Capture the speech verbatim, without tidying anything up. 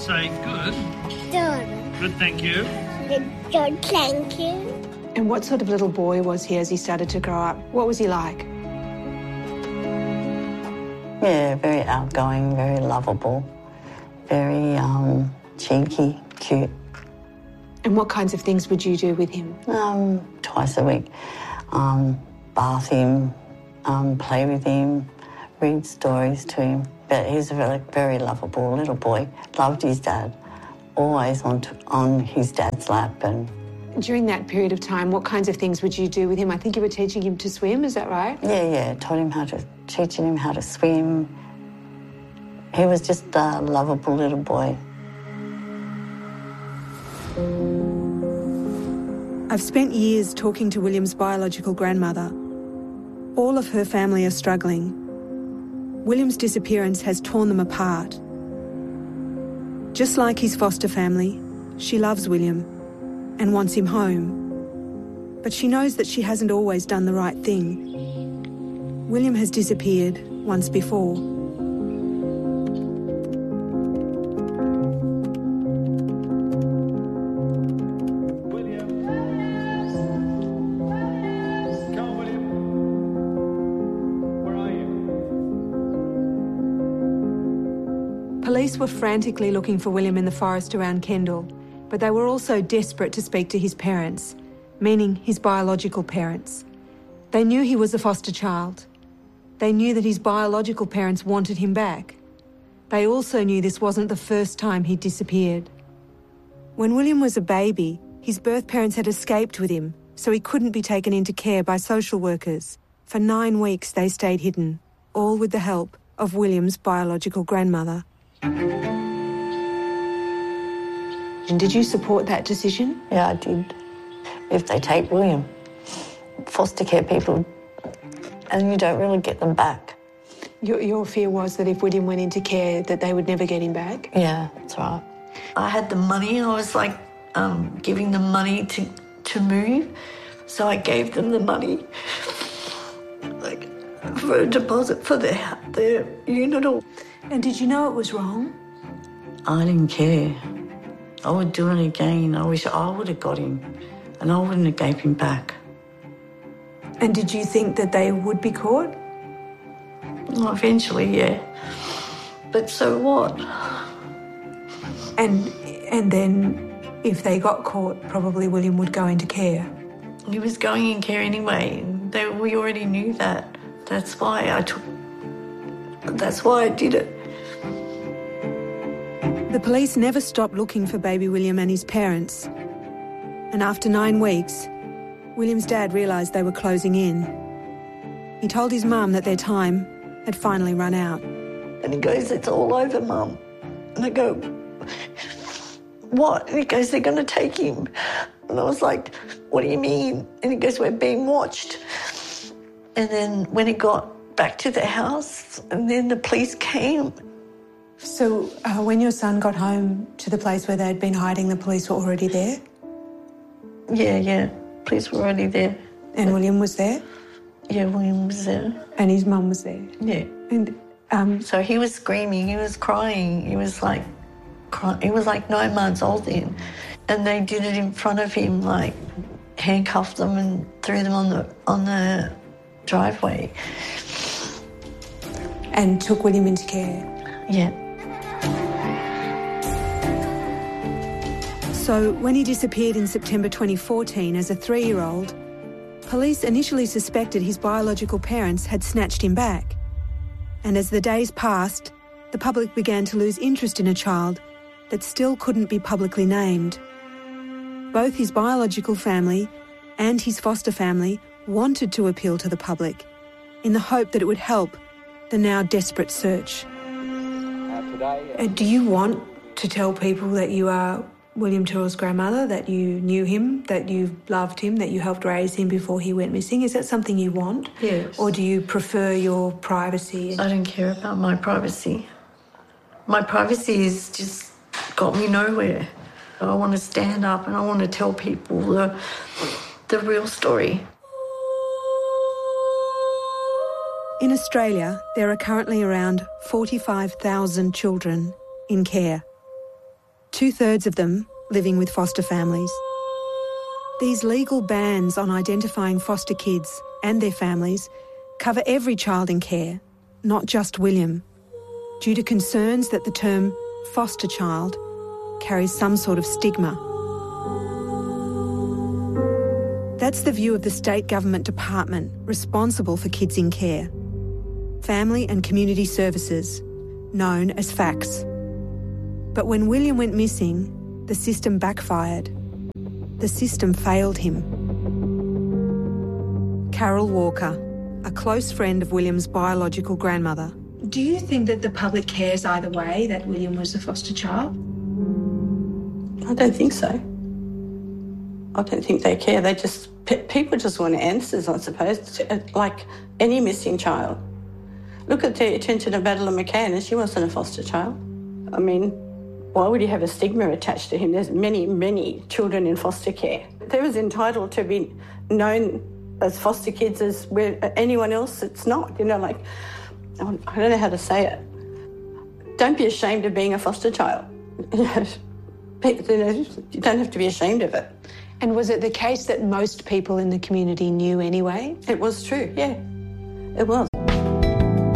say good. Good. Good, thank you. Good, thank you. And what sort of little boy was he as he started to grow up? What was he like? Yeah, very outgoing, very lovable, very um, cheeky, cute. And what kinds of things would you do with him? Um, twice a week. Um, bath him, um, play with him, read stories to him. But he's a very, very lovable little boy. Loved his dad, always on, to, on his dad's lap. And during that period of time, what kinds of things would you do with him? I think you were teaching him to swim, is that right? Yeah, yeah, taught him how to, teaching him how to swim. He was just a lovable little boy. I've spent years talking to William's biological grandmother. All of her family are struggling. William's disappearance has torn them apart. Just like his foster family, she loves William and wants him home. But she knows that she hasn't always done the right thing. William has disappeared once before. William. Come on, William. Where are you? Police were frantically looking for William in the forest around Kendall, but they were also desperate to speak to his parents, meaning his biological parents. They knew he was a foster child. They knew that his biological parents wanted him back. They also knew this wasn't the first time he'd disappeared. When William was a baby, his birth parents had escaped with him, so he couldn't be taken into care by social workers. For nine weeks they stayed hidden, all with the help of William's biological grandmother. And did you support that decision? Yeah, I did. If they take William, foster care people, and you don't really get them back. Your, your fear was that if William went into care, that they would never get him back? Yeah, that's right. I had the money. I was like um, giving them money to, to move. So I gave them the money, like for a deposit for their, their unit. Or... And did you know it was wrong? I didn't care. I would do it again. I wish I would have got him and I wouldn't have gave him back. And did you think that they would be caught? Well, eventually, yeah. But so what? And and then if they got caught, probably William would go into care. He was going in care anyway. They, we already knew that. That's why I took... That's why I did it. The police never stopped looking for baby William and his parents. And after nine weeks, William's dad realised they were closing in. He told his mum that their time had finally run out. And he goes, "It's all over, Mum." And I go, "What?" And he goes, "They're going to take him." And I was like, "What do you mean?" And he goes, "We're being watched." And then when he got back to the house, and then the police came. So uh, when your son got home to the place where they'd been hiding, the police were already there? Yeah, yeah. Police were already there. And William was there? Yeah, William was there. And his mum was there? Yeah. And um, so he was screaming, he was crying, he was like, cry- he was like nine months old then. And they did it in front of him, like handcuffed them and threw them on the on the driveway. And took William into care? Yeah. So when he disappeared in September twenty fourteen as a three-year-old, police initially suspected his biological parents had snatched him back. And as the days passed, the public began to lose interest in a child that still couldn't be publicly named. Both his biological family and his foster family wanted to appeal to the public in the hope that it would help the now desperate search. Uh, do you want to tell people that you are William Tyrrell's grandmother, that you knew him, that you loved him, that you helped raise him before he went missing? Is that something you want? Yes. Or do you prefer your privacy? I don't care about my privacy. My privacy has just got me nowhere. I want to stand up and I want to tell people the, the real story. In Australia, there are currently around forty-five thousand children in care. two-thirds of them living with foster families. These legal bans on identifying foster kids and their families cover every child in care, not just William, due to concerns that the term foster child carries some sort of stigma. That's the view of the state government department responsible for kids in care, Family and Community Services, known as FACS. But when William went missing, the system backfired. The system failed him. Carol Walker, a close friend of William's biological grandmother. Do you think that the public cares either way, that William was a foster child? I don't think so. I don't think they care. They just, people just want answers, I suppose, like any missing child. Look at the attention of Madeleine McCann, and she wasn't a foster child. I mean, why would he have a stigma attached to him? There's many, many children in foster care. They're as entitled to be known as foster kids as where anyone else it's not. You know, like, I don't know how to say it. Don't be ashamed of being a foster child. You know, you don't have to be ashamed of it. And was it the case that most people in the community knew anyway? It was true, yeah. It was.